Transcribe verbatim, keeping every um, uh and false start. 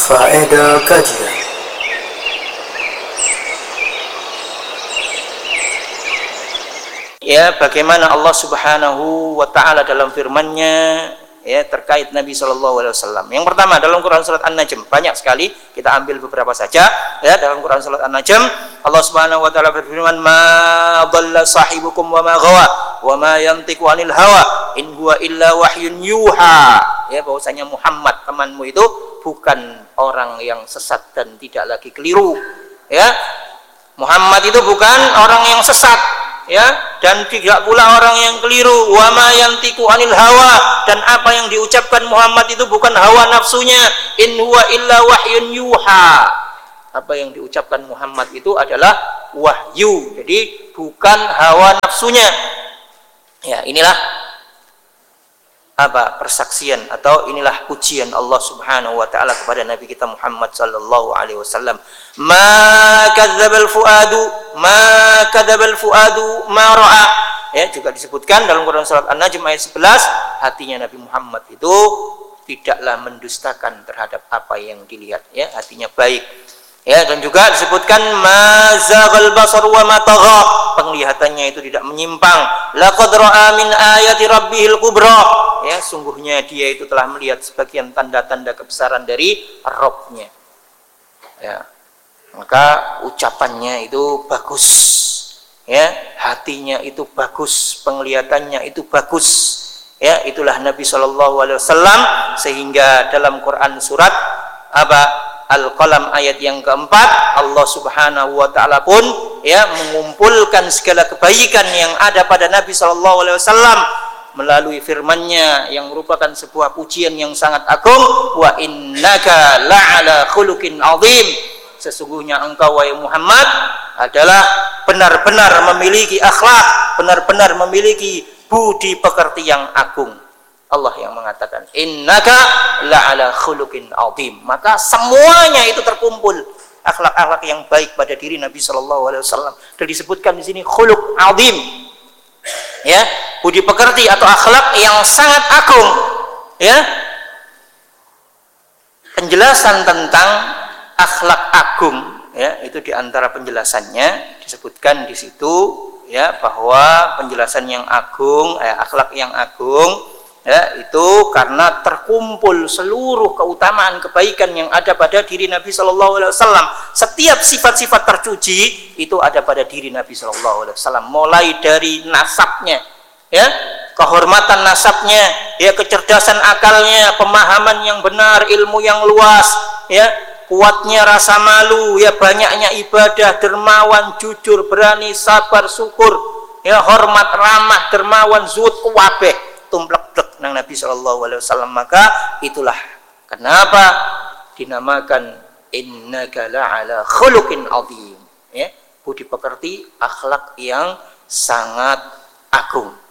Faedah kajian. Ya, bagaimana Allah Subhanahu wa taala dalam firman-Nya ya terkait Nabi sallallahu alaihi wasallam. Yang pertama dalam Quran surat An-Najm, banyak sekali, kita ambil beberapa saja ya. Dalam Quran surat An-Najm Allah Subhanahu wa taala berfirman, "Ma dhalla sahibukum wa ma ghawa wa ma yantiqu 'anil hawa in huwa illa wahyun yuha." Ya, bahwasanya Muhammad temanmu itu bukan orang yang sesat dan tidak lagi keliru. Ya. Muhammad itu bukan orang yang sesat, ya, dan tidak pula orang yang keliru. Wa ma yantiqu 'anil hawa, dan apa yang diucapkan Muhammad itu bukan hawa nafsunya. In huwa illa wahyun yuha. Apa yang diucapkan Muhammad itu adalah wahyu. Jadi bukan hawa nafsunya. Ya, inilah apa persaksian atau inilah pujian Allah Subhanahu wa taala kepada Nabi kita Muhammad sallallahu alaihi wasallam. Ma kadzdzabal fuadu ma kadzdzabal fuadu ma ra'a. Ya, juga disebutkan dalam Quran surat An-Najm ayat sebelas, hatinya Nabi Muhammad itu tidaklah mendustakan terhadap apa yang dilihat, ya, hatinya baik. Ya, dan juga disebutkan ma zaghal basar wa ma tagha, penglihatannya itu tidak menyimpang. Laqad ra'a min ayati rabbihil kubra, ya, sungguhnya dia itu telah melihat sebagian tanda-tanda kebesaran dari Rabb-nya. Ya, maka ucapannya itu bagus, ya, hatinya itu bagus, penglihatannya itu bagus, ya, itulah Nabi Shallallahu Alaihi Wasallam. Sehingga dalam Quran surat apa Al-Qalam ayat yang keempat, Allah Subhanahu wa taala pun ya mengumpulkan segala kebaikan yang ada pada Nabi Shallallahu Alaihi Wasallam melalui firman-Nya yang merupakan sebuah pujian yang sangat agung. Wa innaka la'ala khuluqin azim, sesungguhnya engkau wahai Muhammad adalah benar-benar memiliki akhlak, benar-benar memiliki budi pekerti yang agung. Allah yang mengatakan innaka la'ala khuluqin azim, maka semuanya itu terkumpul akhlak-akhlak yang baik pada diri Nabi Shallallahu Alaihi Wasallam. Dan disebutkan di sini khuluq azim, ya, budi pekerti atau akhlak yang sangat agung. Ya, penjelasan tentang akhlak agung, ya, itu diantara penjelasannya disebutkan di situ, ya, bahwa penjelasan yang agung, eh, akhlak yang agung, ya, itu karena terkumpul seluruh keutamaan kebaikan yang ada pada diri Nabi Shallallahu Alaihi Wasallam. Setiap sifat-sifat terpuji itu ada pada diri Nabi Shallallahu Alaihi Wasallam, mulai dari nasabnya, ya, kehormatan nasabnya, ya, kecerdasan akalnya, pemahaman yang benar, ilmu yang luas, ya, kuatnya rasa malu, ya, banyaknya ibadah, dermawan, jujur, berani, sabar, syukur, ya, hormat, ramah, dermawan, zuhud, kuwabeh, tumplek-plek nang Nabi Shallallahu Alaihi Wasallam. Maka itulah kenapa dinamakan innaka la'ala khuluqin azim, ya, budi pekerti akhlak yang sangat agung.